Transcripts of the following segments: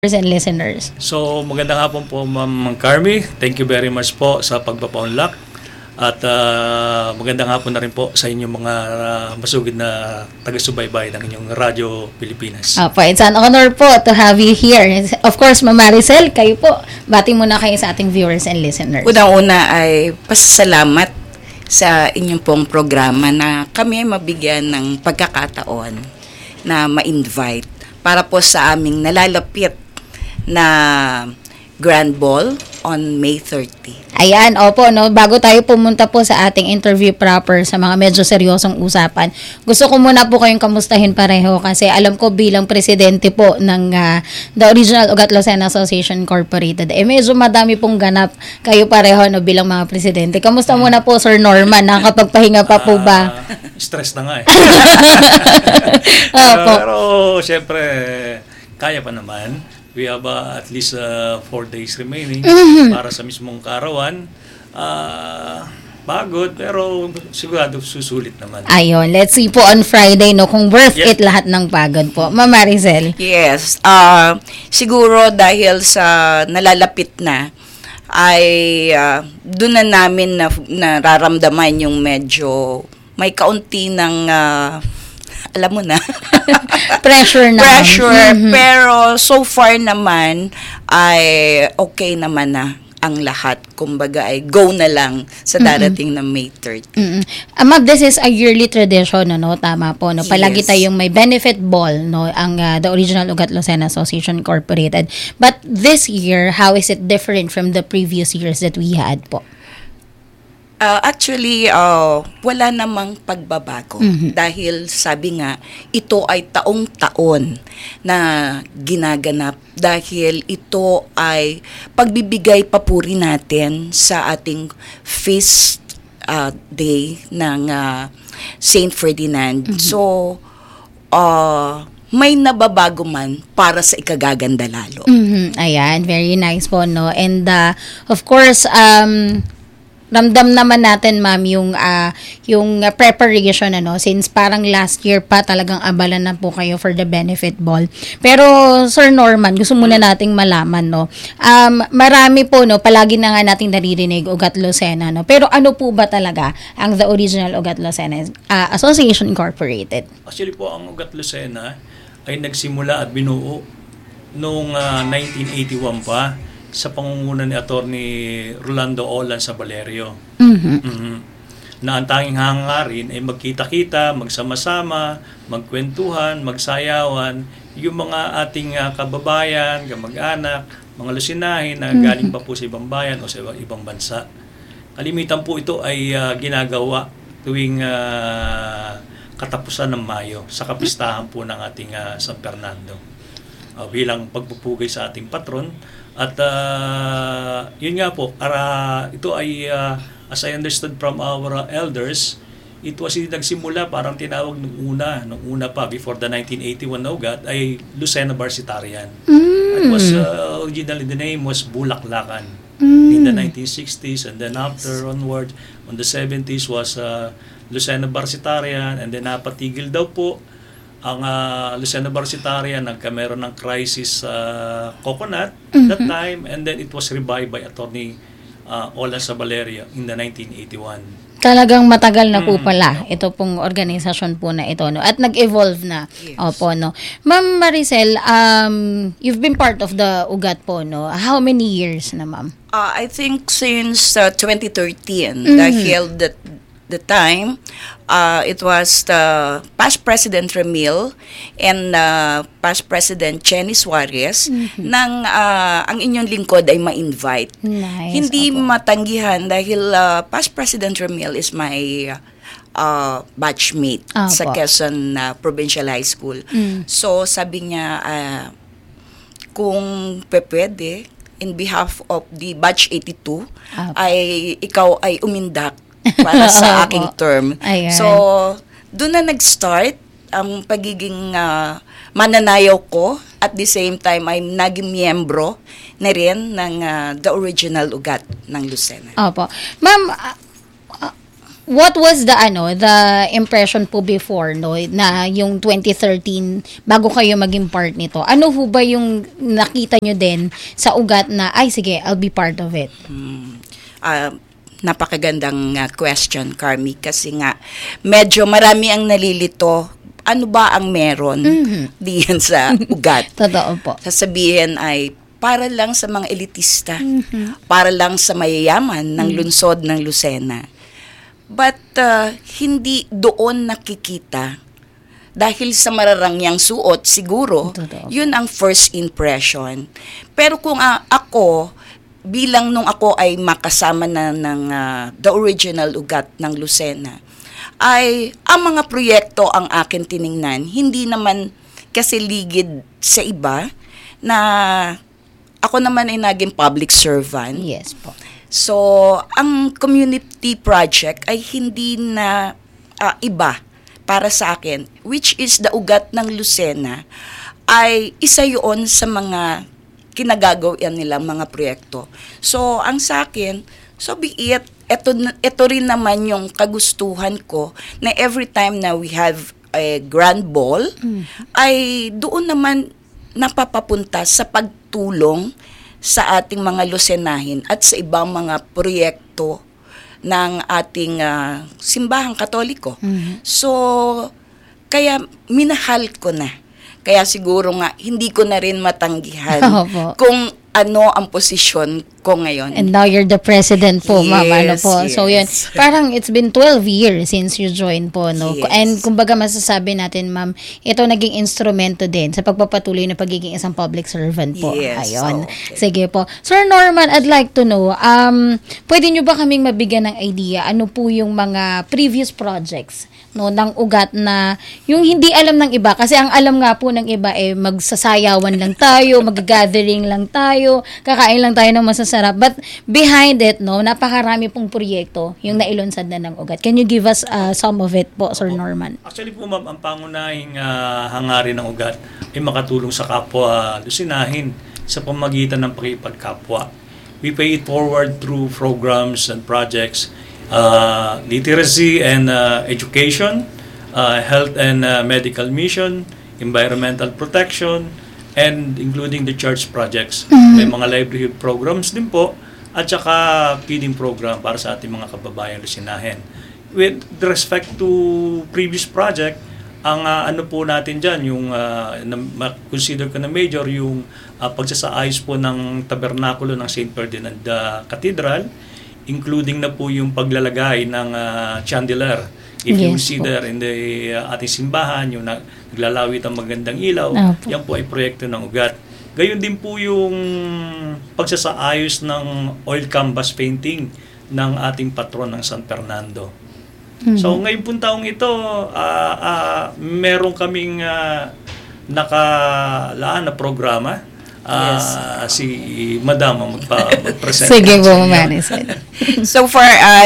and listeners. So, magandang hapon po, Ma'am Carmi. Thank you very much po sa pagpapaunlak. At magandang hapon na rin po sa inyong mga masugid na taga-subaybay ng inyong Radyo Pilipinas. Opo, it's an honor po to have you here. Of course, Ma'am Maricel, kayo po. Bati muna kayo sa ating viewers and listeners. Unang-una ay pasasalamat sa inyong pong programa na kami ay mabigyan ng pagkakataon na ma-invite para po sa aming nalalapit na Grand Ball on May 30. Ayan, opo, no, bago tayo pumunta po sa ating interview proper sa mga medyo seryosong usapan, gusto ko muna po kayong kamustahin pareho kasi alam ko bilang presidente po ng The Original Ugat Lucena Association Incorporated, medyo madami pong ganap kayo pareho, no, bilang mga presidente. Kamusta muna po, Sir Norman? Nakakapagpahinga pa po ba? Stress na nga eh. Opo. Pero, syempre, kaya pa naman. We have at least 4 days remaining para sa mismong kaarawan. Pagod, pero sigurado susulit naman. Ayun, let's see po on Friday, no, kung worth it lahat ng pagod po. Ma'am Maricel. Yes, siguro dahil sa nalalapit na, ay doon na namin nararamdaman yung medyo may kaunti ng alam mo na. Pressure. Pero so far naman ay okay naman na ang lahat. Kumbaga ay go na lang sa darating na May 30. Ma'am, this is a yearly tradition, no? Tama po, no? Palagi Yes. tayong may benefit ball, no? Ang The Original Ugat Lucena Association Incorporated. But this year, how is it different from the previous years that we had po? Actually, wala namang pagbabago dahil sabi nga, ito ay taong-taon na ginaganap dahil ito ay pagbibigay papuri natin sa ating feast day ng Saint Ferdinand. So, may nababago man para sa ikagaganda lalo. Ayan, very nice po, no? And of course, ramdam naman natin, ma'am, yung preparation, ano, since parang last year pa talagang abala na po kayo for the benefit ball. Pero Sir Norman, gusto muna nating malaman, no, marami po, no, palagi na nga nating naririnig Ugat Lucena, no, pero ano po ba talaga ang The Original Ugat Lucena Association Incorporated? Actually po, ang Ugat Lucena ay nagsimula at binuo noong 1981 pa sa pangunguna ni Attorney Rolando Olan sa Valerio. Na ang tanging hangarin ay magkita-kita, magsama-sama, magkwentuhan, magsayawan, yung mga ating kababayan, kamag-anak, mga Lucinahin na galing pa po sa ibang bayan o sa ibang bansa. Kalimitan po ito ay ginagawa tuwing katapusan ng Mayo sa kapistahan po ng ating San Fernando. Bilang pagpupugay sa ating patron. At yun nga po, ito ay as I understood from our elders, it was nagsimula parang tinawag nung una pa before the 1981 na ugat ay Lucena Varsitarian. It was originally the name was Bulaklakan in the 1960s, and then after onward on the 70s was Lucena Varsitarian, and then napatigil daw po ang Lucena Varsitarian, nagkameron ng crisis coconut that time, and then it was revived by Attorney Olan sa Valerio in the 1981. Talagang matagal na po pala ito pong organisasyon po na ito, no? At nag-evolve na. Yes. Opo, no? Ma'am Maricel, you've been part of the Ugat po, no? How many years na, ma'am? I think since 2013, dahil the time, it was the past President Ramil and past President Chenny Suarez nang ang inyong lingkod ay ma-invite. Nice. Hindi Opo. matanggihan dahil past President Ramil is my batchmate sa Opo. Quezon Provincial High School. So sabi niya, kung pwede, in behalf of the batch 82, ay ikaw ay umindak para sa aking term. Ayan. So, doon na nag-start ang pagiging mananayaw ko. At the same time, ay naging miyembro na rin ng The Original Ugat ng Lucena. Opo. Ma'am, what was the impression po before, no, na yung 2013 bago kayo maging part nito? Ano ho ba yung nakita nyo din sa ugat na, ay sige, I'll be part of it? Napakagandang question, Carmi, kasi nga medyo marami ang nalilito. Ano ba ang meron diyan sa ugat? Totoo po. Sasabihin ay para lang sa mga elitista, para lang sa mayayaman ng lungsod ng Lucena. But hindi doon nakikita. Dahil sa mararangyang suot, siguro, Totoo. yun ang first impression. Pero kung ako, bilang nung ako ay makasama na ng the original ugat ng Lucena, ay ang mga proyekto ang akin tiningnan, hindi naman kasi ligid sa iba na ako naman ay naging public servant. Yes po. So, ang community project ay hindi na iba para sa akin, which is the ugat ng Lucena, ay isa yun sa mga kinagagawa nila mga proyekto. So, ang sa akin, so be it, ito rin naman yung kagustuhan ko na every time na we have a grand ball, ay doon naman napapapunta sa pagtulong sa ating mga Lucenahin at sa ibang mga proyekto ng ating simbahang Katoliko. So, kaya minahal ko na. Kaya siguro nga, hindi ko na rin matanggihan Opo. kung ano ang posisyon ko ngayon. And now you're the president po, ma'am. Ano Yes, po. So yun, yes. parang it's been 12 years since you joined po, no? Yes. And kumbaga masasabi natin, ma'am, ito naging instrumento din sa pagpapatuloy na pagiging isang public servant po. Yes, Ayun. okay. Sige po. Sir Norman, I'd like to know, pwede nyo ba kaming mabigyan ng idea ano po yung mga previous projects, no, ng ugat na yung hindi alam ng iba, kasi ang alam nga po ng iba magsasayawan lang tayo, mag-gathering lang tayo, kakain lang tayo ng masasarap, but behind it, no, napakarami pong proyekto yung nailunsad na ng ugat. Can you give us some of it po, Sir Norman? Actually po, ma'am, ang pangunahing hangarin ng ugat ay makatulong sa kapwa Lucinahin sa pamagitan ng pakikipagkapwa. We pay it forward through programs and projects, literacy and education, health and medical mission, environmental protection, and including the church projects. May mga livelihood programs din po, at saka feeding program para sa ating mga kababayan Lucinahin. With respect to previous project, ang ano po natin dyan, yung consider ko na major, yung pagsasaayos po ng tabernakulo ng St. Ferdinand Cathedral, including na po yung paglalagay ng chandelier. If you Yes see po. there in the ating simbahan, yung naglalawit ang magandang ilaw, Opo. yan po ay proyekto ng ugat. Gayon din po yung pagsasaayos ng oil canvas painting ng ating patron ng San Fernando. So ngayon pong taong ito, meron kaming nakalaan na programa. Si Madam ang mag-present. Sige po, sa inyo. Marisol. So far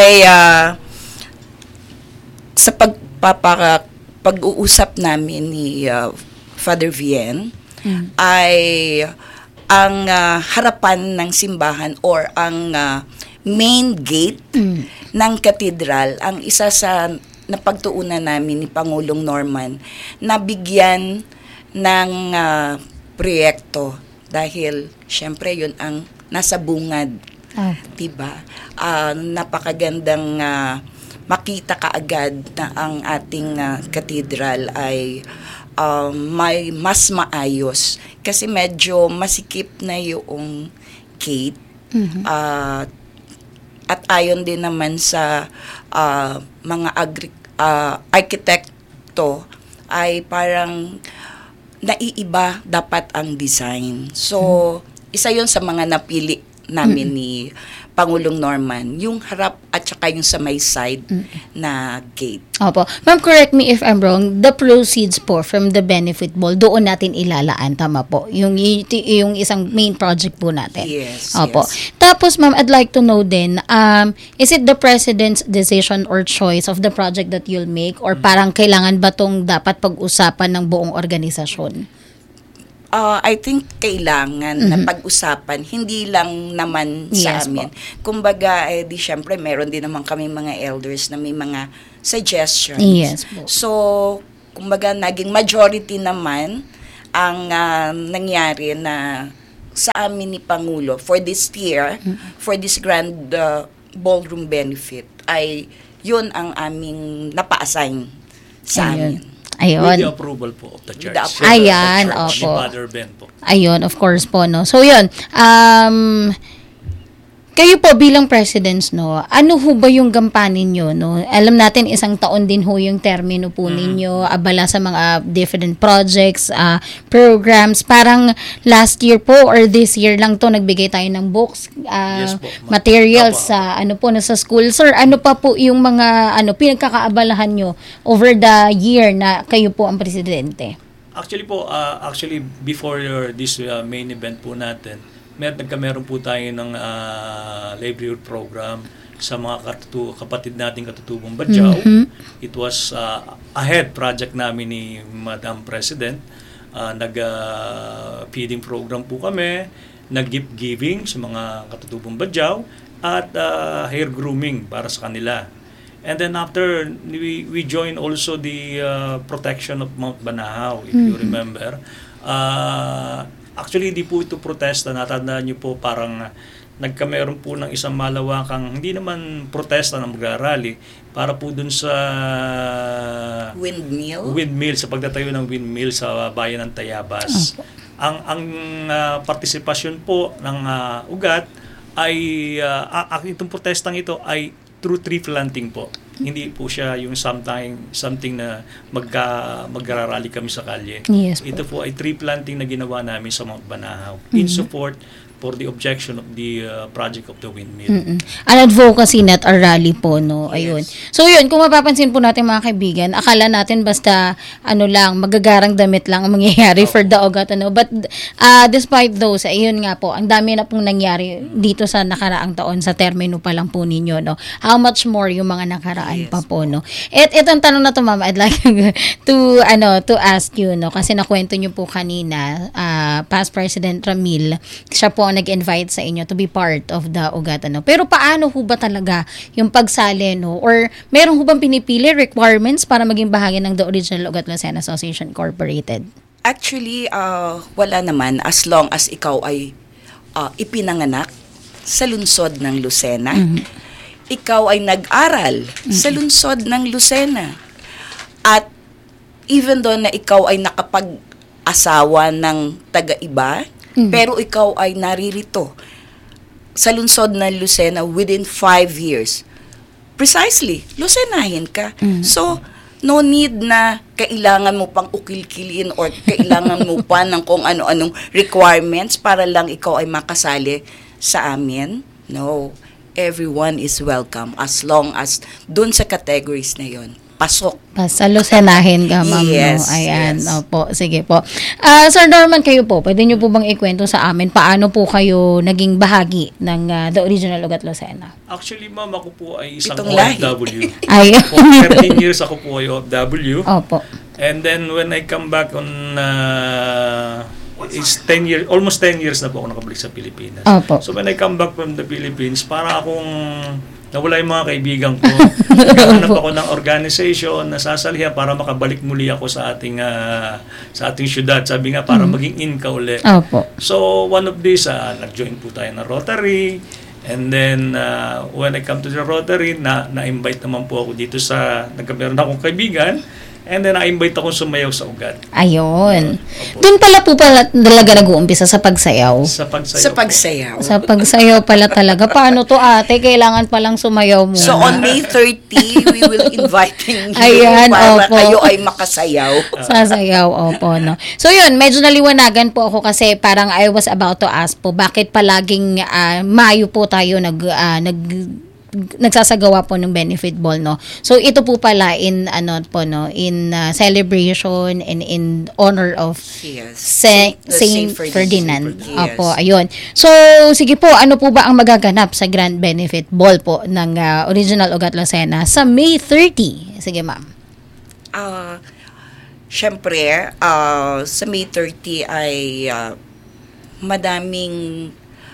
sa pag-uusap namin ni Father Vien, ay ang harapan ng simbahan or ang main gate ng katedral, ang isa sa napagtuunan namin ni Pangulong Norman na bigyan ng proyekto dahil syempre yun ang nasa bungad. Diba? Napakagandang makita kaagad na ang ating katedral ay may mas maayos kasi medyo masikip na yung gate. At ayon din naman sa mga arkitekto ay parang naiiba dapat ang design. So, isa yon sa mga napili namin ni Pangulong Norman, yung harap at saka yung sa may side na gate. Opo. Ma'am, correct me if I'm wrong, the proceeds po from the benefit ball, doon natin ilalaan, tama po? Yung isang main project po natin. Yes, Opo. yes. Tapos, ma'am, I'd like to know din, is it the President's decision or choice of the project that you'll make? Or parang kailangan ba tong dapat pag-usapan ng buong organisasyon? I think kailangan na pag-usapan, hindi lang naman sa Yes amin. Kumbaga, di syempre, meron din naman kami mga elders na may mga suggestions. Yes po. So, kumbaga, naging majority naman ang nangyari na sa amin ni Pangulo for this year, for this grand ballroom benefit, ay yun ang aming napa-assign sa amin. Ayun. With the approval po of the church. Ayan, Of the church, opo. ni Father Ben po. Ayun, of course po, no. So, yun. Kayo po bilang presidents, no, ano ho ba yung gampanin nyo, no? Alam natin, 1 taon din ho yung termino po ninyo, abala sa mga different projects, programs. Parang last year po or this year lang to nagbigay tayo ng books, Yes po. materials Opo. sa sa school. Sir, ano pa po yung mga pinagkakaabalahan nyo over the year na kayo po ang presidente? Actually po, before this main event po natin, meron po tayo ng livelihood program sa mga kapatid nating katutubong Badjao. It was ahead project namin ni Madam President. Nag-feeding program po kami, nag-gift giving sa mga katutubong Badjao, at hair grooming para sa kanila. And then after, we joined also the protection of Mount Banahaw, if you remember. Actually, hindi po ito protesta. Natandaan niyo po, parang nagkameron po ng isang malawakang, hindi naman protesta na mag-rally, para po dun sa windmill, sa pagtatayo ng windmill sa bayan ng Tayabas. Ang partisipasyon po ng ugat ay, itong protestang ito ay through tree planting po. Hindi po siya yung something na magrarally kami sa kalye. Yes po. Ito po ay tree planting na ginawa namin sa Mount Banahaw in support for the objection of the project of the windmill. An advocacy, not a rally po, no? Yes. Ayun. So, yun, kung mapapansin po natin mga kaibigan, akala natin basta, magagarang damit lang ang mangyayari for the ugat, But, despite those, ayun nga po, ang dami na pong nangyari dito sa nakaraang taon, sa termino pa lang po ninyo, no? How much more yung mga nakaraan pa po, no? At itong tanong na to, ma'am, I'd like to ask you, no? Kasi nakwento nyo po kanina, past President Ramil, siya po ang nag-invite sa inyo to be part of the ugat, Pero paano ho ba talaga yung pagsali, no? Or meron ho bang pinipili requirements para maging bahagi ng the original Ugat Lucena Association Incorporated? Actually, wala naman as long as ikaw ay ipinanganak sa lungsod ng Lucena. Ikaw ay nag-aral sa lungsod ng Lucena. At even though na ikaw ay nakapag-asawa ng taga-iba, pero ikaw ay naririto sa lungsod ng Lucena within 5 years. Precisely, Lucenahin ka. So, no need na kailangan mo pang ukil-kilin or kailangan mo pa ng kung ano-anong requirements para lang ikaw ay makasali sa amin. No, everyone is welcome as long as dun sa categories na yon pasok. Basta Lucenahin ka, ma'am. Yes, no? Ayan, yes. Opo, sige po. Sir Norman, kayo po, pwede nyo po bang ikwento sa amin paano po kayo naging bahagi ng the original Ugat Lucena? Actually, ma'am, ako po ay isang Itong lahi. OFW. Ay. For 13 years ako po ay OFW. Opo. And then when I come back on is 10 years, almost 10 years na po ako nakabalik sa Pilipinas. Opo. So when I come back from the Philippines, para akong nawala yung mga kaibigan ko. Naghanap ako ng organization na sasalihan para makabalik muli ako sa ating syudad. Sabi nga, para maging in ka uli. Opo. So one of these, nag-join po tayo ng Rotary. And then, when I come to the Rotary, na-invite naman po ako dito nagkameron akong kaibigan. And then, na-invite akong sumayaw sa ugat. Ayun. Opo. Doon pala po talaga nag-uumpisa sa pagsayaw. Sa pagsayaw. Sa pagsayaw. Sa pagsayaw pala talaga. Paano to, ate? Kailangan palang sumayaw muna. So, on May 30, we will inviting you Ayan, para opo. kayo ay makasayaw. Sasayaw, opo, no. So, yun, medyo naliwanagan po ako kasi parang I was about to ask po, bakit palaging Mayo po tayo nagsasagawa po ng benefit ball, no. So ito po pala in celebration and in honor of Yes. Saint Ferdinand. Yes. Opo, ayun. So sige po, ano po ba ang magaganap sa grand benefit ball po ng original Ugat Lucena sa May 30? Sige, ma'am. syempre, sa May 30 ay madaming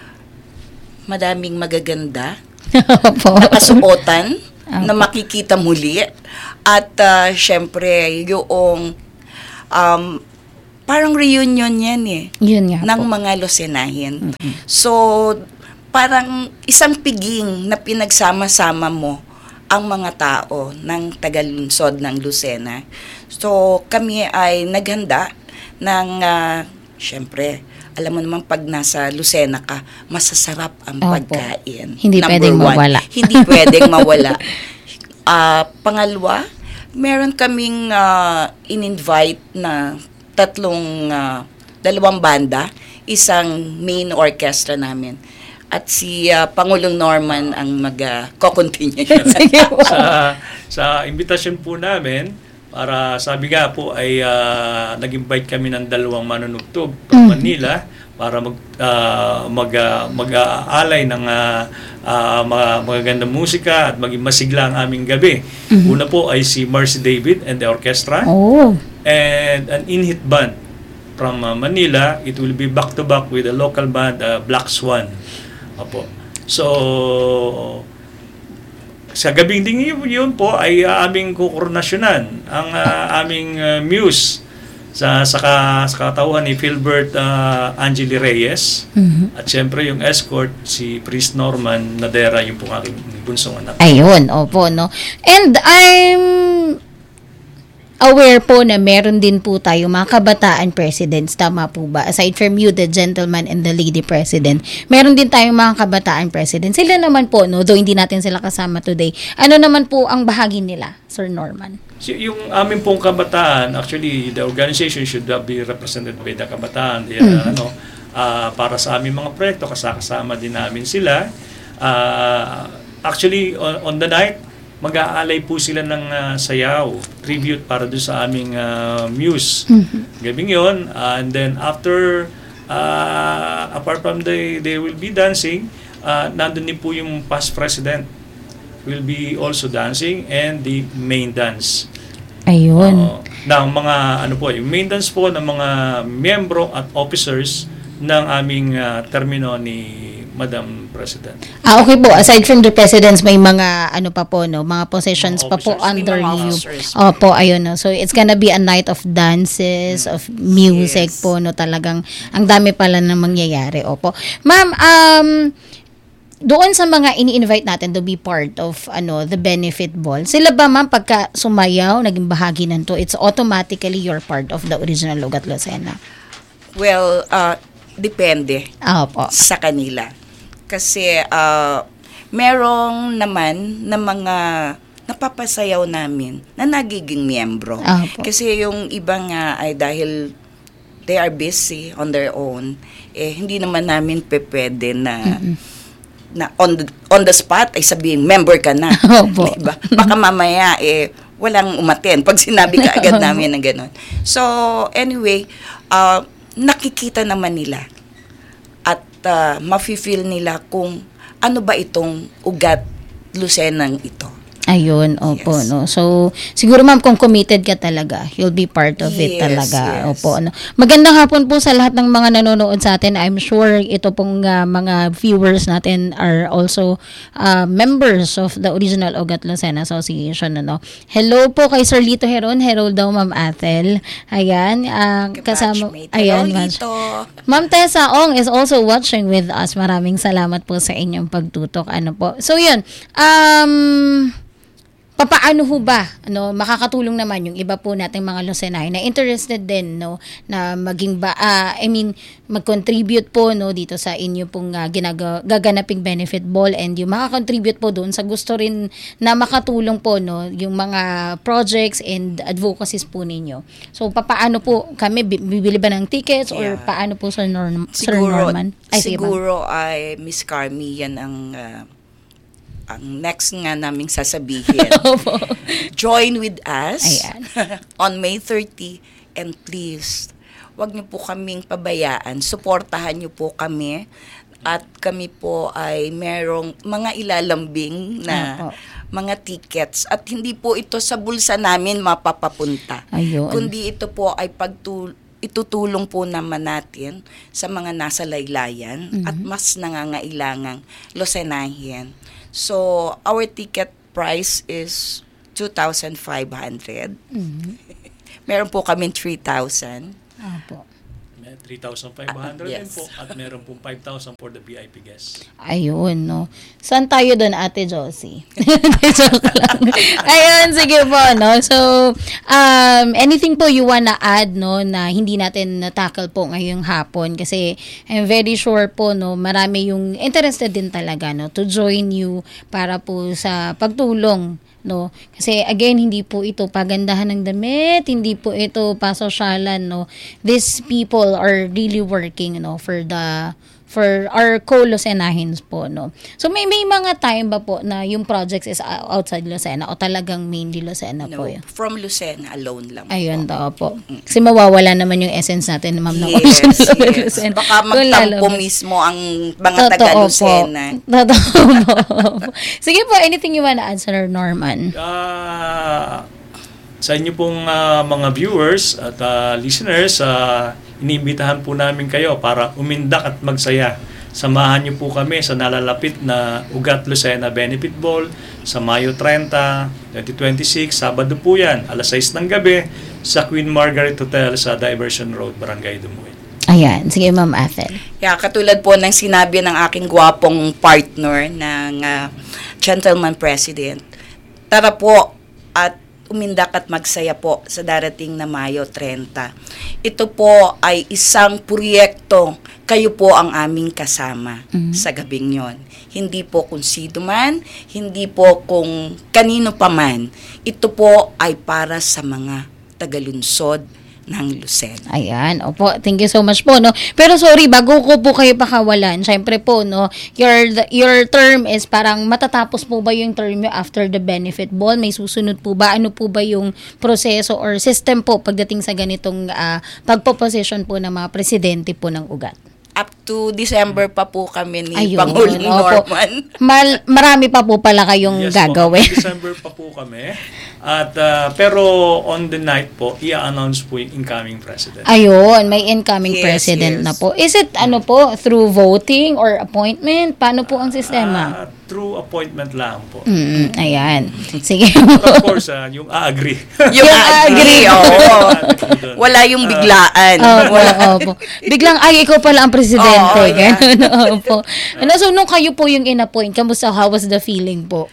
magaganda Opo. na kasuotan Opo. na makikita muli. At syempre, yung parang reunion yan Yun nga ng po. mga Lucenahin. So, parang isang piging na pinagsama-sama mo ang mga tao ng tagalunsod ng Lucena. So, kami ay naghanda ng, syempre, alam mo naman pag nasa Lucena ka, masasarap ang Opo. pagkain. Hindi Number pwedeng one. mawala. Hindi pwedeng mawala. Pangalawa, meron kaming in-invite na dalawang banda, isang main orchestra namin. At si Pangulong Norman ang mag-co-continue. Sige po. Sa invitation po namin, para sabi nga po ay nag-invite kami ng dalawang manunugtog from Manila para mag-aalay ng magagandang musika at maging masigla ang aming gabi. Una po ay si Mercy David and the orchestra, Oh. and an in-hit band from Manila. It will be back-to-back with a local band, Black Swan. Opo. So, sa gabing ding yun po ay aming kukoronasyonan ang aming muse sa katauhan ni Philbert Angeli Reyes. At syempre yung escort si Priest Norman Nadera, yung pong aking bunsong anak. Ayun, opo, no. And I'm aware po na meron din po tayo mga kabataan presidents, tama po ba? Aside from you, the gentleman and the lady president, meron din tayong mga kabataan presidents. Sila naman po, no, though hindi natin sila kasama today, ano naman po ang bahagi nila, Sir Norman? Yung amin pong kabataan, actually, the organization should be represented by the kabataan. Para sa aming mga proyekto, kasama din namin sila. Actually, on the night, mag-aalay po sila ng sayaw, tribute para doon sa aming muse. Gabing yun. And then after, apart from they will be dancing, nandun din po yung past president will be also dancing and the main dance. Ayun. Ng mga, yung main dance po ng mga miyembro at officers ng aming termino ni Madam President. Okay po, aside from the presidents, may mga pa po, no, mga positions pa po Officers. under May mga you. officers. Opo, ayun, no. So it's gonna be a night of dances, of music Yes. po, no, talagang ang dami pala na mangyayari. Opo. Ma'am, doon sa mga ini-invite natin to be part of the benefit ball, sila ba ma'am pagka sumayaw, naging bahagi nito, it's automatically you're part of the original Ugat Lucena? Well, depende Opo. sa kanila. Kasi merong naman na mga napapasayaw namin na nagiging miyembro. Opo. Kasi yung iba nga ay dahil they are busy on their own, hindi naman namin pwede na on the spot ay sabihin member ka na. Opo. Diba? Baka mamaya walang umaten pag sinabi ka agad namin na gano'n. So anyway, nakikita naman nila at mafe-feel nila kung ano ba itong Ugat Lucenang ito. Ayun, opo, Yes. no. So, siguro ma'am, kung committed ka talaga, you'll be part of it Yes, talaga. yes. Opo, no. Magandang hapon po sa lahat ng mga nanonood sa atin. I'm sure ito pong mga viewers natin are also members of the original Ugat Lucena Association, ano. Hello po kay Sir Lito Heron. Hello daw, Ma'am Athel. Ayan, kasama, Batchmate. ayan, Hello, batch- Lito. Ma'am Tessa Ong is also watching with us. Maraming salamat po sa inyong pagtutok. Ano po. So, yun. Papaano ho ba makakatulong naman yung iba po nating mga Lucenay na interested din na maging mag-contribute po dito sa inyo pong gaganaping benefit ball, and yung makakontribute po doon sa gusto rin na makatulong po yung mga projects and advocacies po ninyo. So papaano po kami, bibili ba ng tickets or Yeah. paano po Sir Norman? Siguro ay Miss Carmi yan ang next nga naming sasabihin. Opo. Join with us Ayan. on May 30, and please, wag niyo po kaming pabayaan. Suportahan niyo po kami. at kami po ay merong mga ilalambing na Opo. mga tickets at hindi po ito sa bulsa namin mapapapunta. Ayun. Kundi ito po ay itutulong po naman natin sa mga nasa laylayan at mas nangangailangang Lucenahin. So, our ticket price is 2,500. Meron po kami 3,000. Opo. May 3,500 din Yes. po at meron pong 5,000 for the VIP guests. Ayun, no. Saan tayo doon, Ate Josie? Joke lang. Ayun, sige po, no. So, anything po you wanna add, no, na hindi natin na-tackle po ngayong hapon? Kasi I'm very sure po, no, marami yung interested din talaga, no, to join you para po sa pagtulong, no. Kasi again, hindi po ito pagandahan ng damit, hindi po ito pasosyalan, no. These people are really working, no, for our co-Lucenahins po, no. So may mga time ba po na yung projects is outside Lucena o talagang mainly Lucena po yun? From Lucena alone lang. Ayun daw po. Kasi mawawala naman yung essence natin, ma'am, ng Yes, original yes. Lucena. Baka Kung magtampo lalabas. mismo ang mga Totoo taga-Lucena. po. Totoo po. Sige po, anything you wanna add, Sir Norman? Sa inyo pong mga viewers at listeners, iniimbitahan po namin kayo para umindak at magsaya. Samahan niyo po kami sa nalalapit na Ugat Lucena Benefit Ball sa Mayo 30, 2026. Sabado po yan, alas 6 ng gabi sa Queen Margaret Hotel sa Diversion Road, Barangay Dumuy. Ayan, sige Ma'am Athel. Yeah, katulad po ng sinabi ng aking gwapong partner ng gentleman president, tara po at umindak at magsaya po sa darating na Mayo 30. Ito po ay isang proyekto. Kayo po ang aming kasama sa gabing yon. Hindi po kung sino man, hindi po kung kanino pa man. Ito po ay para sa mga tagalunsod ng Lucena. Ayan, opo, thank you so much po, no. Pero sorry, bago ko po kayo pakawalan, syempre po, no, your term is parang matatapos po ba yung term nyo after the benefit ball? May susunod po ba? Ano po ba yung proseso or system po pagdating sa ganitong pagpo-position po ng mga presidente po ng Ugat? Up to December pa po kami ni Ayun, Pangulong opo. Norman. Marami pa po pala kayong Yes gagawin. po, December pa po kami. At pero on the night po, i-announce po yung incoming president. Ayun, may incoming Yes, president yes. na po. Is it ano po, through voting or appointment? Paano po ang sistema? Through appointment lang po. Ayan. Sige. But of course, yung agree. Yung agree, oo. Wala yung biglaan. Opo. Biglang, ay, ikaw pala ang presidente. Oo, yeah. Ganun, opo. Ano, so, nung kayo po yung in-appoint, kamusta, how was the feeling po?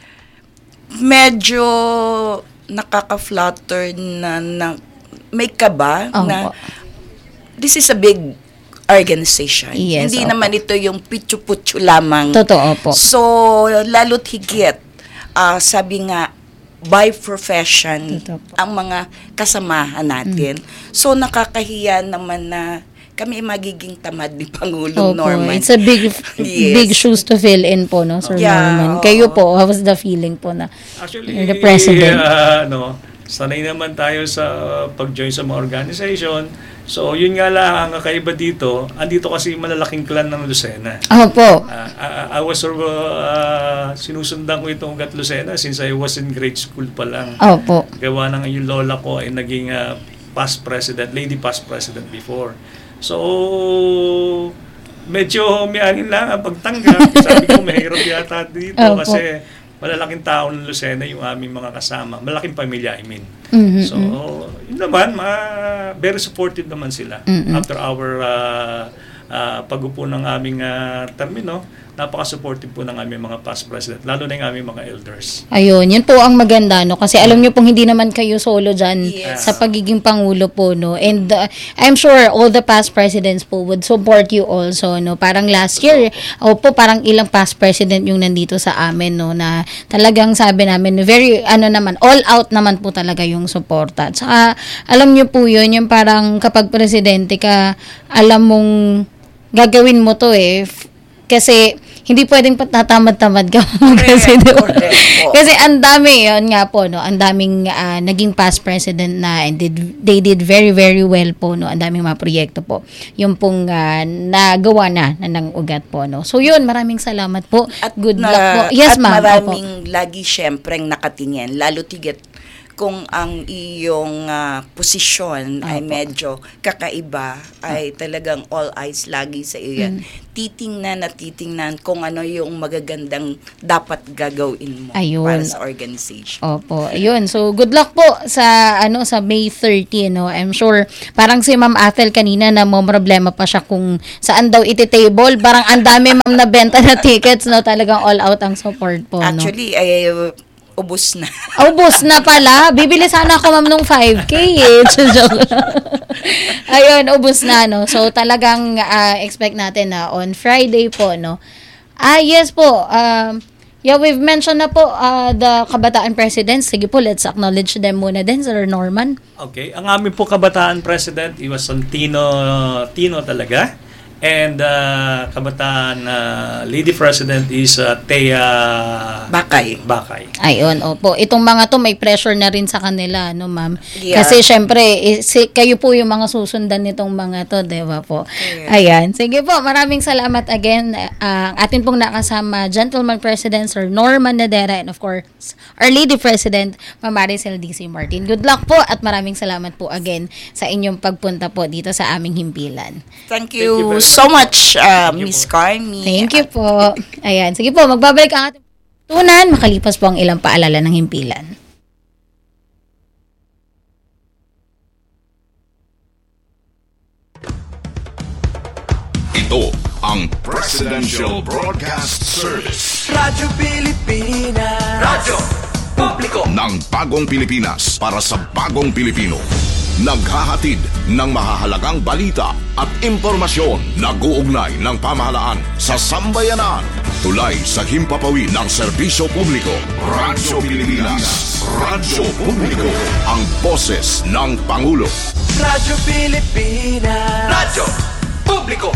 Medyo nakaka-flutter na may kaba na Opo. this is a big organization. Yes, Hindi opo. naman ito yung pitsu-putsu lamang. Totoo po. So, lalo't higit, sabi nga, by profession, Totoo po. ang mga kasamahan natin. So, nakakahiya naman na kami magiging tamad ni Pangulong Opo, Norman. it's a big Yes. big shoes to fill in po, no, Sir Yeah, Norman. oo. Kayo po, how was the feeling po na Actually, you're the president? Sanay naman tayo sa pag-join sa mga organization. So, yun nga lang, ang kakaiba dito, andito kasi malalaking clan ng Lucena. Opo. I was sinusundan ko itong Ugat Lucena since I was in grade school pa lang. Opo. Gawa ng yung lola ko ay naging past president, lady past president before. So, medyo miyanin lang ang pagtanggap. Sabi ko, mahirap yata dito Opo. kasi malalaking tao ng Lucena yung aming mga kasama. Malaking pamilya, I mean. So, yun naman, very supportive naman sila. After our pag-upo ng aming termino, napaka-supportive po ng aming mga past president, lalo na yung aming mga elders. Ayun, yun po ang maganda, no? Kasi alam nyo pong hindi naman kayo solo dyan Yes. sa pagiging Pangulo po, no? And I'm sure all the past presidents po would support you also, no? Parang last year, opo, parang ilang past president yung nandito sa amin, no? Na talagang sabi namin, very, all out naman po talaga yung suporta. At saka, alam nyo po yun, yung parang kapag presidente ka, alam mong gagawin mo to kasi hindi pwedeng tatamad-tamad ka kasi, diba? Correct po. Kasi ang dami, yun nga po, no, ang daming naging past president na and they did very, very well po, no, ang daming mga proyekto po. Yung pong nagawa na ng ugat po, no. So yun, maraming salamat po. At good luck po. Yes, at ma'am. maraming lagi syempreng nakatingin, lalo tigit kung ang iyong posisyon ay medyo kakaiba, ay talagang all eyes lagi sa iyo yan. Titingnan at titingnan kung ano yung magagandang dapat gagawin mo para sa organization. Opo, ayun. So, good luck po sa sa May 30, no. I'm sure parang si Ma'am Athel kanina na mo problema pa siya kung saan daw iti-table. Parang ang dami ma'am na benta na tickets, no. Talagang all out ang support po, no. Actually, ay ubos na. Ubos na pala. Bibili sana ako ma'am nung 5K eh. Ayun, ubos na, no. So, talagang expect natin na on Friday po, no. Yes po. Yeah, we've mentioned na po the Kabataan Presidents. Sige po, let's acknowledge them muna din, Sir Norman. Okay. Ang aming po Kabataan President, he was on Tino talaga. And Kabataan Lady President is Thea Bakay. Ayun, opo. Itong mga to may pressure na rin sa kanila, no, ma'am? Yeah. Kasi syempre, kayo po yung mga susundan nitong mga to, di ba po? Yeah. Ayan. Sige po, maraming salamat again. Ang atin pong nakasama, Gentleman President Sir Norman Nadera, and of course, our Lady President, Ma'am Maricel D.C. Martin. Good luck po at maraming salamat po again sa inyong pagpunta po dito sa aming himpilan. Thank you so much, Miss Carmi. Thank you po. Ayan. Sige po, magbabalik ang ating tunan, makalipas po ang ilang paalala ng himpilan. Ito ang Presidential Broadcast Service. Radyo Pilipinas. Radyo Publiko ng Bagong Pilipinas para sa Bagong Pilipino. Naghahatid ng mahahalagang balita at impormasyon na guugnay ng pamahalaan sa sambayanan. Tulay sa himpapawid ng serbisyo publiko. Radyo Pilipinas. Radyo Publiko. Ang boses ng Pangulo. Radyo Pilipinas. Radyo Publiko.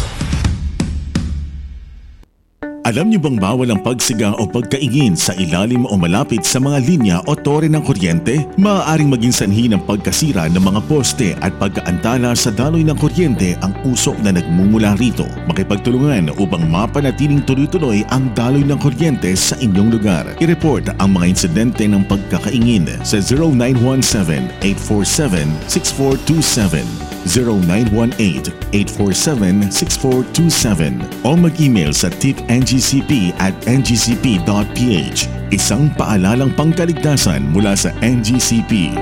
Alam niyo bang bawal ang pagsiga o pagkaingin sa ilalim o malapit sa mga linya o tore ng kuryente? Maaaring maging sanhi ng pagkasira ng mga poste at pagkaantala sa daloy ng kuryente ang usok na nagmumula rito. Makipagtulungan upang mapanatiling tuloy-tuloy ang daloy ng kuryente sa inyong lugar. I-report ang mga insidente ng pagkakaingin sa 0917-847-6427. 0918-847-6427 o mag-email sa tipngcp@ngcp.ph. Isang paalalang pangkaligtasan mula sa NGCP.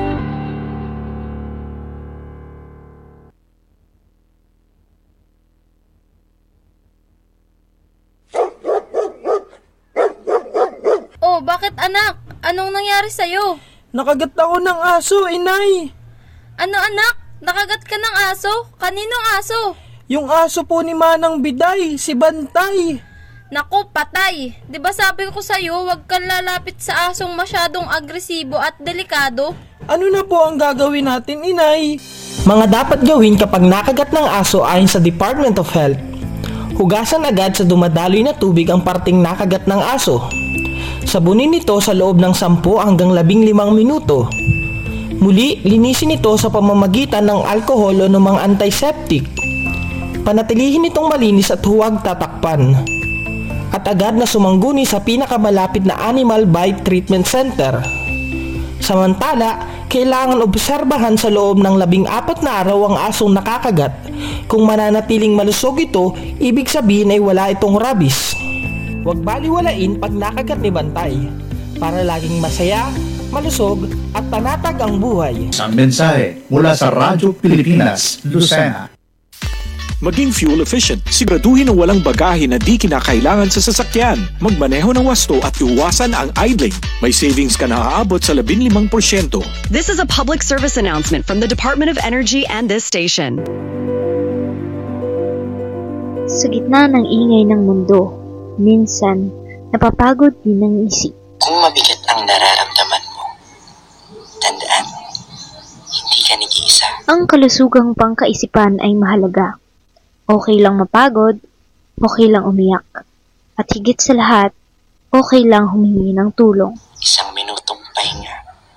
Oh, bakit anak? Anong nangyari sa'yo? Nakagat ako ng aso, inay. Ano anak? Nakagat ka ng aso? Kaninong aso? Yung aso po ni Manang Biday, si Bantay. Naku, patay. 'Di ba sabi ko sa'yo, huwag kang lalapit sa asong masyadong agresibo at delikado? Ano na po ang gagawin natin, inay? Mga dapat gawin kapag nakagat ng aso ayon sa Department of Health. Hugasan agad sa dumadaloy na tubig ang parting nakagat ng aso. Sabunin ito sa loob ng 10 hanggang 15 minuto. Muli, linisin ito sa pamamagitan ng alkohol o ng mga antiseptic. Panatilihin itong malinis at huwag tatakpan. At agad na sumangguni sa pinakamalapit na Animal Bite Treatment Center. Samantala, kailangan obserbahan sa loob ng 14 na araw ang asong nakakagat. Kung mananatiling malusog ito, ibig sabihin ay wala itong rabies. Huwag baliwalain pag nakagat ni Bantay. Para laging masaya, malusog at panatag ang buhay. Isang mensahe mula sa Radyo Pilipinas, Lucena. Maging fuel efficient. Siguraduhin na walang bagahe na di kinakailangan sa sasakyan. Magmaneho ng wasto at iwasan ang idling. May savings ka na aabot sa 15%. This is a public service announcement from the Department of Energy and this station. Sa gitna ng ingay ng mundo, minsan napapagod din ang isip. Kung mabigat ang nararamdaman mo, tandaan, hindi ka nag-iisa. Ang kalusugang pangkaisipan ay mahalaga. Okay lang mapagod, okay lang umiyak. At higit sa lahat, okay lang humingi ng tulong. Isang minutong pahinga.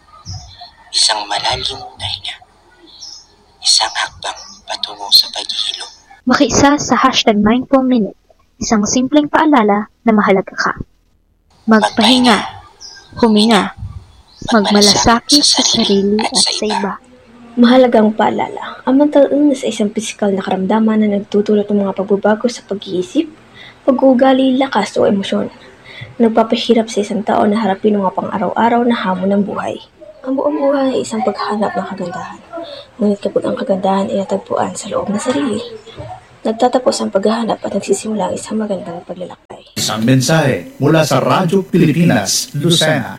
Isang malalim na hinga. Isang hakbang patungo sa paghihilom. Makiisa sa #Mindful Minute, isang simpleng paalala na mahalaga ka. Magpahinga, huminga, magmalasakit sa sarili at sa iba. Mahalagang paalala, ang mental illness ay isang pisikal na karamdaman na nagtutulot ng mga pagbabago sa pag-iisip, pag-uugali, lakas o emosyon. Nagpapahirap sa isang tao na harapin ang mga pang-araw-araw na hamon ng buhay. Ang buong buhay ay isang paghahanap ng kagandahan. Ngunit kapag ang kagandahan ay natagpuan sa loob ng sarili, nagtatapos ang paghahanap at nagsisimula ang isang magandang paglalakbay. Isang mensahe mula sa Radyo Pilipinas, Lucena.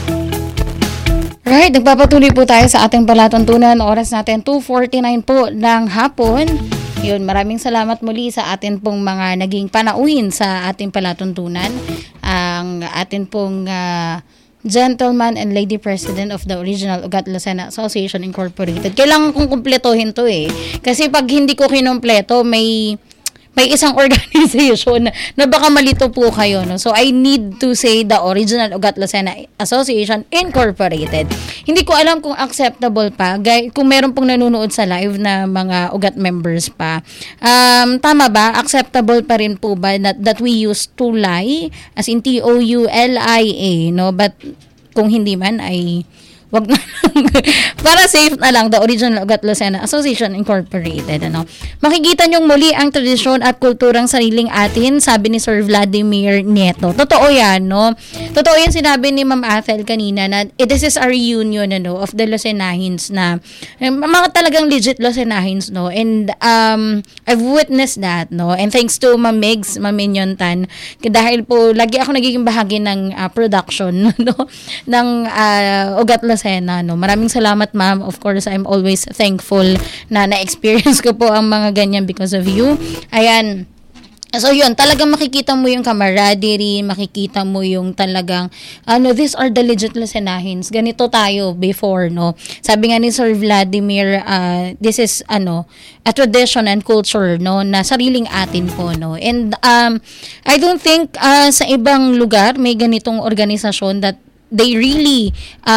Right, nagpapatuloy po tayo sa ating palatuntunan. Oras natin 2:49 po ng hapon. Yun, maraming salamat muli sa atin pong mga naging panauhin sa ating palatuntunan. Ang atin pong Gentleman and Lady President of the Original Ugat Lucena Association Incorporated. Kailangan kong kumpletuhin to Kasi pag hindi ko kinumpleto, may isang organization na baka malito po kayo. No? So, I need to say the Original Ugat Lucena Association Incorporated. Hindi ko alam kung acceptable pa. Kung meron pong nanonood sa live na mga Ugat members pa. Tama ba? Acceptable pa rin po ba that we use TULIA? As in TOULIA. No? But kung hindi man ay wag na para safe na lang, the Original Ugat Lucena Association Incorporated. Makikita niyong muli ang tradisyon at kulturang sariling atin, sabi ni Sir Vladimir Nieto. Totoo yan, no? Totoo yan sinabi ni Ma'am Athel kanina na this is a reunion of the Lucenahins na mga talagang legit Lucenahins, no? And I've witnessed that, no? And thanks to Ma'am Migs, Ma'am Minion Tan, dahil po lagi ako nagiging bahagi ng production, no? Ng Ugat Lucena. No? Maraming salamat, ma'am. Of course, I'm always thankful na na-experience ko po ang mga ganyan because of you. Ayan. So yun, talagang makikita mo yung camaraderie, makikita mo yung talagang, these are the legit Lucenahins. Ganito tayo before, no? Sabi nga ni Sir Vladimir, this is, a tradition and culture, no? Na sariling atin po, no? And, I don't think, sa ibang lugar, may ganitong organisasyon that they really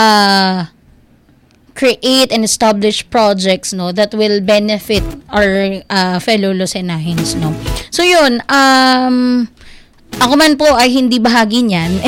create and establish projects, no, that will benefit our fellow Lucenahins, no. So yun, ako man po ay hindi bahagi niyan.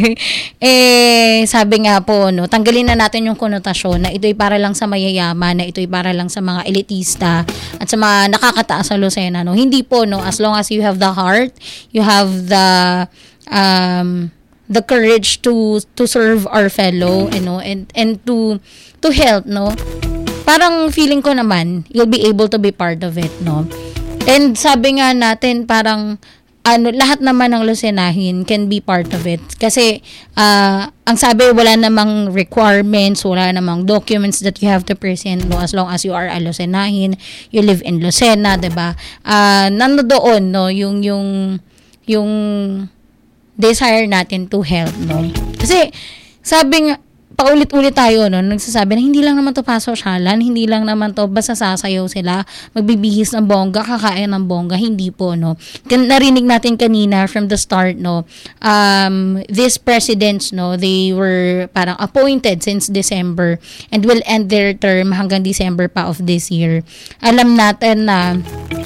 Sabi nga po, no, tanggalin na natin yung konotasyon na ito'y para lang sa mayayaman, na ito'y para lang sa mga elitista at sa mga nakakataas sa Lucena, no. Hindi po, no, as long as you have the heart, you have the courage to serve our fellow, and to help, no. Parang feeling ko naman you'll be able to be part of it, no. And sabi nga natin parang lahat naman ng Lucenahin can be part of it kasi ang sabi wala namang requirements, wala namang documents that you have to present, no, as long as you are a Lucenahin, you live in Lucena, 'di ba? Nandoon, no, yung desire natin to help, no? Kasi, sabi nga, paulit-ulit tayo, no? Nagsasabi na hindi lang naman to pasosyalan, hindi lang naman to basta sasayaw sila, magbibihis ng bongga, kakain ng bongga, hindi po, no? Narinig natin kanina from the start, no? These presidents, no, they were parang appointed since December and will end their term hanggang December pa of this year. Alam natin na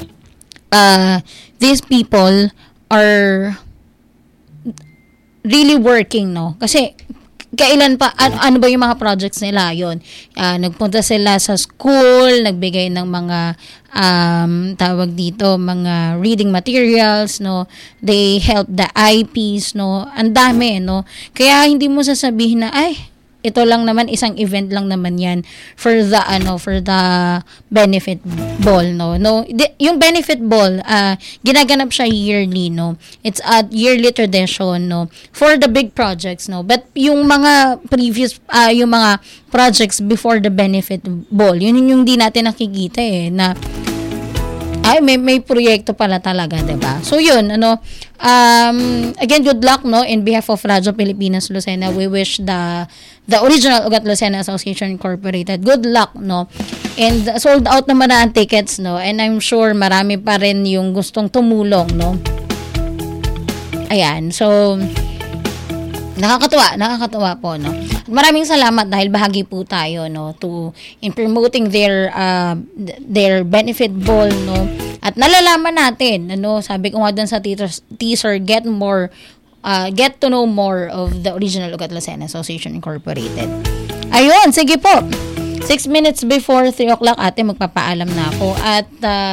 these people are really working, no? Kasi kailan pa, ano ba yung mga projects nila? Yun, nagpunta sila sa school, nagbigay ng mga tawag dito, mga reading materials, no? They help the IPs, no? Ang dami, no? Kaya hindi mo sasabihin na, ay, ito lang naman, isang event lang naman yan for the benefit ball, no. Yung benefit ball, ginaganap siya yearly, no. It's a yearly tradition, no, for the big projects, no. But yung mga previous, yung mga projects before the benefit ball, yun yung di natin nakikita na may proyekto pala talaga, 'di ba? So yun, again, good luck, no, in behalf of Radyo Pilipinas Lucena. We wish the Original Ugat Lucena Association Incorporated good luck, no. And sold out naman na ang tickets, no. And I'm sure marami pa rin yung gustong tumulong, no. Ayan, so nakakatuwa po, no. Maraming salamat dahil bahagi po tayo, no, in promoting their benefit ball, no. At nalalaman natin, ano, sabi ko nga dun sa teaser, get to know more of the original Ugat Lucena Association Incorporated. Ayun, sige po. 6 minutes before 3 o'clock, ate, magpapaalam na ako. At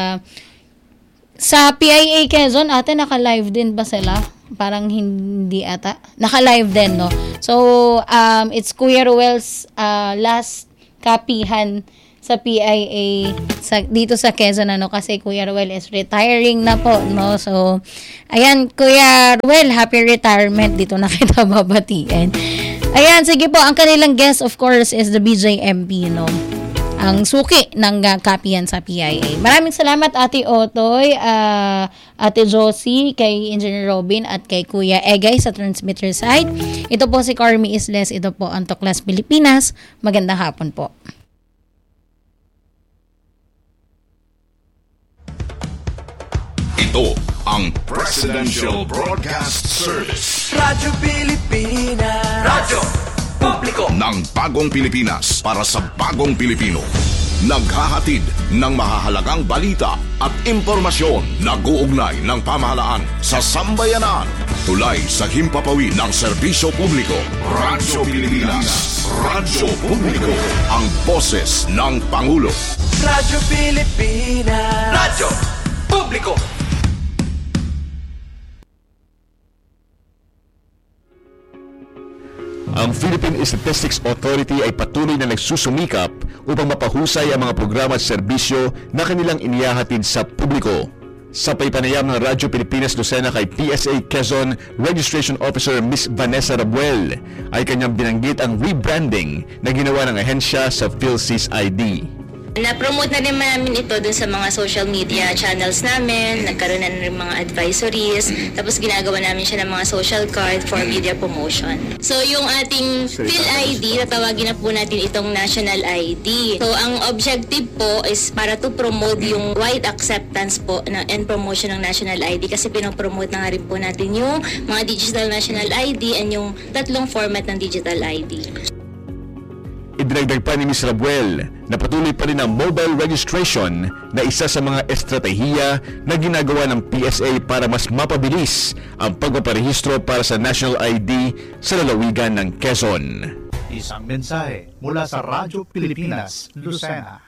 sa PIA Quezon, ate, naka-live din ba sila? Parang hindi ata. Naka-live din, no? So, it's Kuya Ruel's last kapihan sa PIA dito sa Quezon, ano, kasi Kuya Ruel is retiring na po, no? So, ayan, Kuya Ruel, happy retirement. Dito na kita babatiin. Ayan, sige po, ang kanilang guest, of course, is the BJMP, no? Ang suki ng kapihan sa PIA. Maraming salamat, Ate Otoy, Ate Josie, kay Engineer Robin, at kay Kuya Egay sa transmitter side. Ito po si Carmi Isles, ito po ang Tuklas Pilipinas. Magandang hapon po. Ito ang Presidential Broadcast Service. Radyo Pilipinas. Radyo Publiko ng Bagong Pilipinas para sa Bagong Pilipino. Naghahatid ng mahahalagang balita at impormasyon na guugnay ng pamahalaan sa sambayanan. Tulay sa himpapawid ng serbisyo publiko. Radyo Pilipinas. Radyo Publiko. Ang boses ng Pangulo. Radyo Pilipinas. Radyo Publiko. Ang Philippine Statistics Authority ay patuloy na nagsusumikap upang mapahusay ang mga programa at serbisyo na kanilang inihahatid sa publiko. Sa paypanayam ng Radyo Pilipinas Lucena kay PSA Quezon Registration Officer Ms. Vanessa Rabuel, ay kanyang binanggit ang rebranding na ginawa ng ahensya sa PhilSys ID. Na-promote na rin namin ito dun sa mga social media channels namin, nagkaroon na rin mga advisories, tapos ginagawa namin siya ng mga social card for media promotion. So yung ating PhilID, tatawagin na po natin itong National ID. So ang objective po is para to promote yung wide acceptance po and promotion ng National ID, kasi pinopromote na nga rin po natin yung mga digital National ID and yung tatlong format ng digital ID. Idinagdag pa ni Ms. Rabuel na patuloy pa rin ang mobile registration na isa sa mga estratehiya na ginagawa ng PSA para mas mapabilis ang pagpaparehistro para sa National ID sa lalawigan ng Quezon. Isang mensahe mula sa Radyo Pilipinas, Lucena.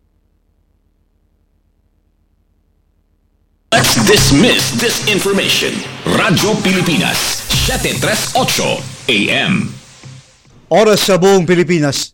Let's dismiss disinformation. Radyo Pilipinas, 738 AM. Oras sa buong Pilipinas.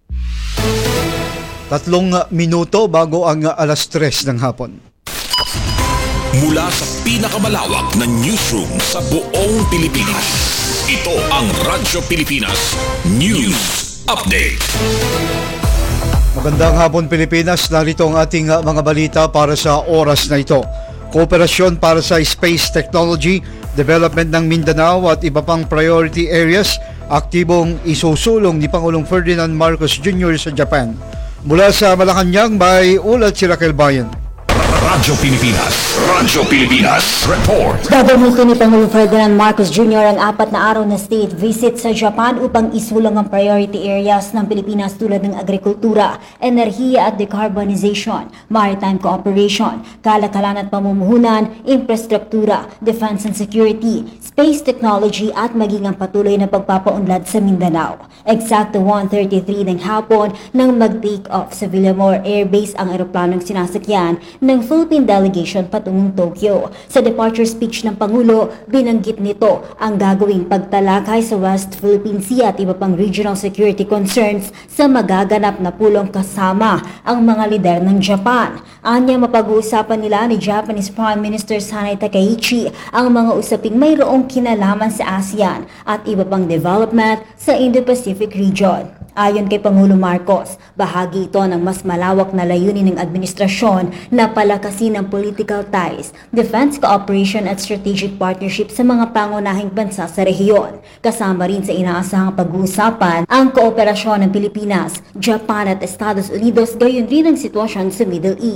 3 minuto bago ang alas 3 ng hapon. Mula sa pinakamalawak na newsroom sa buong Pilipinas, ito ang Radyo Pilipinas News Update. Magandang hapon, Pilipinas. Narito ang ating mga balita para sa oras na ito. Kooperasyon para sa space technology, development ng Mindanao at iba pang priority areas, aktibong isusulong ni Pangulong Ferdinand Marcos Jr. sa Japan. Mula sa Malacanang, may ulat si Raquel Bayan. Radyo Pilipinas Report. Gagamitin ni Pangulong Ferdinand Marcos Jr. ang 4 na araw na state visit sa Japan upang isulang ang priority areas ng Pilipinas tulad ng agrikultura, enerhiya at decarbonization, maritime cooperation, kalakalan at pamumuhunan, infrastruktura, defense and security, space technology at maging ang patuloy na pagpapaunlad sa Mindanao. Eksakto 1:33 ng hapon nang mag-take off sa Villamor Air Base ang eroplanong sinasakyan ng Philippine delegation patungong Tokyo. Sa departure speech ng Pangulo, binanggit nito ang gagawing pagtalakay sa West Philippine Sea at iba pang regional security concerns sa magaganap na pulong kasama ang mga lider ng Japan. Anya, mapag-uusapan nila ni Japanese Prime Minister Sanai Takaichi ang mga usaping mayroong kinalaman sa ASEAN at iba pang development sa Indo-Pacific region. Ayon kay Pangulo Marcos, bahagi ito ng mas malawak na layunin ng administrasyon na palakasin ang political ties, defense cooperation at strategic partnership sa mga pangunahing bansa sa rehiyon. Kasama rin sa inaasahang pag-uusapan ang kooperasyon ng Pilipinas, Japan at Estados Unidos, gayon rin ang sitwasyon sa Middle East.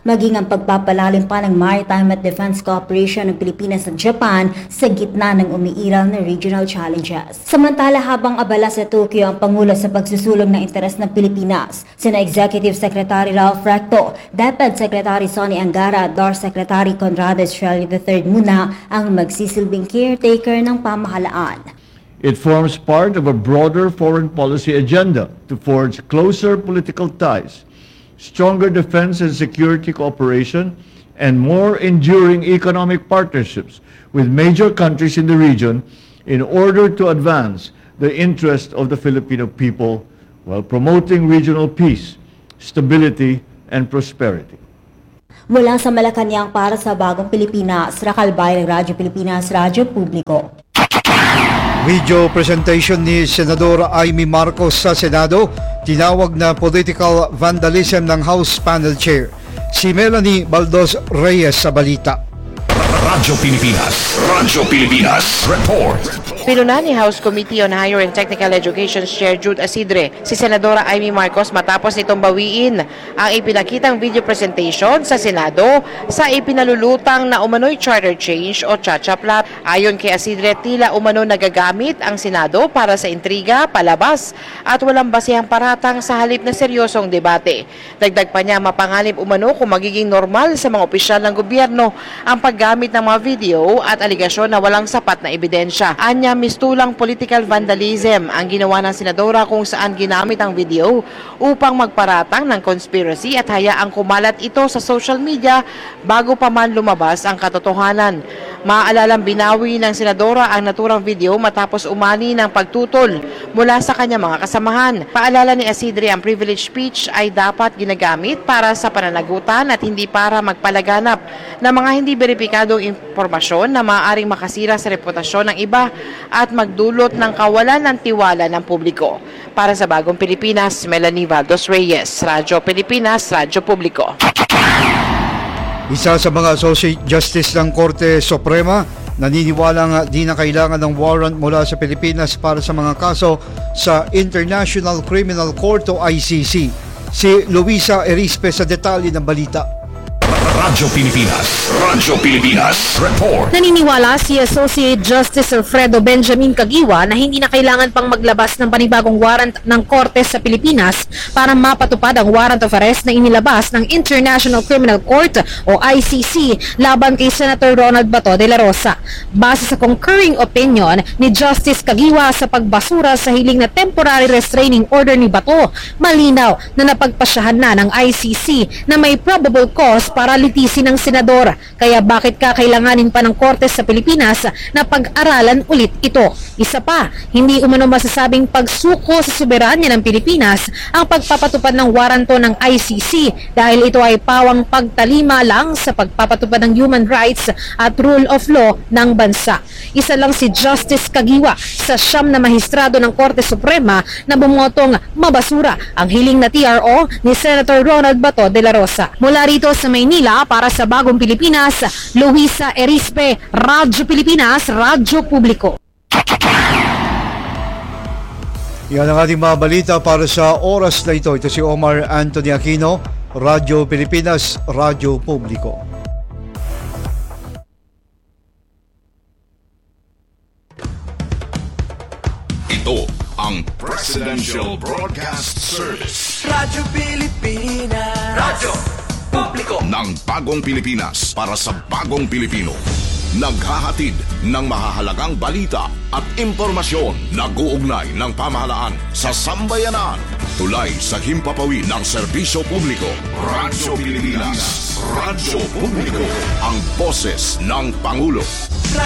maging ang pagpapalalim pa ng maritime at defense cooperation ng Pilipinas at Japan sa gitna ng umiiral na regional challenges. Samantala, habang abala sa Tokyo ang Pangulo sa pagsusulong ng interes ng Pilipinas, sina Executive Secretary Ralph Recto, DepEd Secretary Sonny Angara at DOR Secretary Conrado Estrella III muna ang magsisilbing caretaker ng pamahalaan. It forms part of a broader foreign policy agenda to forge closer political ties, stronger defense and security cooperation, and more enduring economic partnerships with major countries in the region in order to advance the interest of the Filipino people while promoting regional peace, stability, and prosperity. Mula sa Malacanang para sa Bagong Pilipinas, Rakalbay ng Radyo Pilipinas, Radyo Publiko. Video presentation ni Senadora Amy Marcos sa Senado, tinawag na political vandalism ng House Panel Chair. Si Melanie Baldos Reyes sa balita. Radyo Pilipinas Report. Pinunahan ni House Committee on Higher and Technical Education Chair Jude Asidre si Senadora Amy Marcos matapos nitong bawiin ang ipinakitang video presentation sa Senado sa ipinalulutang na umano'y charter change o chachaplap. Ayon kay Asidre, tila umano nagagamit ang Senado para sa intriga, palabas at walang basehang paratang sa halip na seryosong debate. Dagdag pa niya, mapanganib umano kung magiging normal sa mga opisyal ng gobyerno ang paggamit ng mga video at aligasyon na walang sapat na ebidensya. Anya, mistulang political vandalism ang ginawa ng senadora kung saan ginamit ang video upang magparatang ng conspiracy at hayaang kumalat ito sa social media bago pa man lumabas ang katotohanan. Maalalang binawi ng senadora ang naturang video matapos umani ng pagtutol mula sa kanyang mga kasamahan. Paalala ni Asidre, ang privilege speech ay dapat ginagamit para sa pananagutan at hindi para magpalaganap ng mga hindi beripikadong impormasyon na maaaring makasira sa reputasyon ng iba at magdulot ng kawalan ng tiwala ng publiko. Para sa Bagong Pilipinas, Melanie Baldos Reyes, Radyo Pilipinas, Radyo Publiko. Isa sa mga Associate Justice ng Korte Suprema, naniniwalang di na kailangan ng warrant mula sa Pilipinas para sa mga kaso sa International Criminal Court o ICC. Si Luisa Erispe sa detalye ng balita. Radyo Pilipinas Report. Naniniwala si Associate Justice Alfredo Benjamin Caguiwa na hindi na kailangan pang maglabas ng panibagong warrant ng Korte sa Pilipinas para mapatupad ang warrant of arrest na inilabas ng International Criminal Court o ICC laban kay Senator Ronald Bato de la Rosa. Base sa concurring opinion ni Justice Caguiwa sa pagbasura sa hiling na temporary restraining order ni Bato, malinaw na napagpasyahan na ng ICC na may probable cause para litisin ng senador. Kaya bakit kakailanganin pa ng Korte sa Pilipinas na pag-aralan ulit ito? Isa pa, hindi umano masasabing pagsuko sa soberanya ng Pilipinas ang pagpapatupad ng waranto ng ICC dahil ito ay pawang pagtalima lang sa pagpapatupad ng human rights at rule of law ng bansa. Isa lang si Justice Caguiwa sa 9 na mahistrado ng Korte Suprema na bumotong mabasura ang hiling na TRO ni Senator Ronald Bato de la Rosa. Mula rito sa Maynila, para sa Bagong Pilipinas, Luisa Erispe, Radyo Pilipinas, Radyo Publiko. Yan ang ating mga balita para sa oras na ito. Ito si Omar Anthony Aquino, Radyo Pilipinas, Radyo Publiko. Ito ang Presidential Broadcast Service. Radyo Pilipinas. Radyo Publiko ng Bagong Pilipinas para sa Bagong Pilipino. Naghahatid ng mahahalagang balita at impormasyon na guugnay ng pamahalaan sa sambayanan. Tulay sa himpapawid ng serbisyo publiko. Radyo Pilipinas, Radyo Publiko, ang boses ng Pangulo.